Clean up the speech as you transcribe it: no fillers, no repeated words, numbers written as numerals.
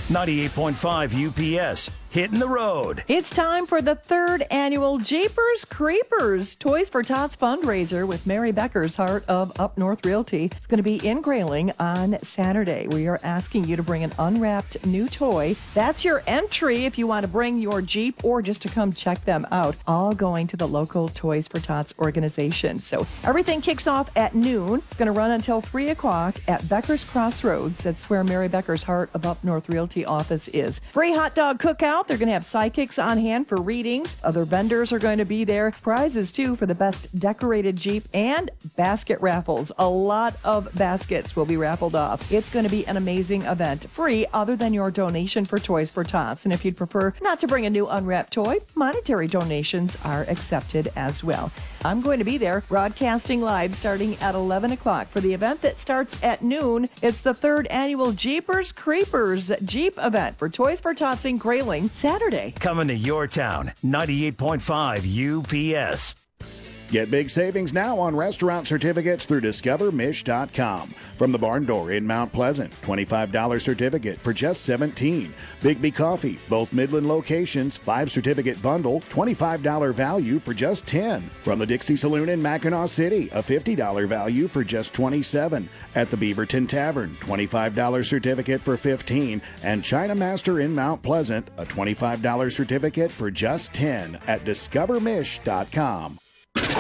98.5 UPS. Hitting the road. It's time for the third annual Jeepers Creepers Toys for Tots fundraiser with Mary Becker's Heart of Up North Realty. It's going to be in Grayling on Saturday. We are asking you to bring an unwrapped new toy. That's your entry if you want to bring your Jeep or just to come check them out. All going to the local Toys for Tots organization. So everything kicks off at noon. It's going to run until 3 o'clock at Becker's Crossroads. That's where Mary Becker's Heart of Up North Realty office is. Free hot dog cookout. They're going to have sidekicks on hand for readings. Other vendors are going to be there. Prizes, too, for the best decorated Jeep and basket raffles. A lot of baskets will be raffled off. It's going to be an amazing event. Free other than your donation for Toys for Tots. And if you'd prefer not to bring a new unwrapped toy, monetary donations are accepted as well. I'm going to be there broadcasting live starting at 11 o'clock for the event that starts at noon. It's the third annual Jeepers Creepers Jeep event for Toys for Tots in Grayling Saturday. Coming to your town. 98.5 UPS. Get big savings now on restaurant certificates through discovermish.com. From the Barn Door in Mount Pleasant, $25 certificate for just $17. Big B Coffee, both Midland locations, 5 certificate bundle, $25 value for just $10. From the Dixie Saloon in Mackinac City, a $50 value for just $27. At the Beaverton Tavern, $25 certificate for $15. And China Master in Mount Pleasant, a $25 certificate for just $10 at discovermish.com.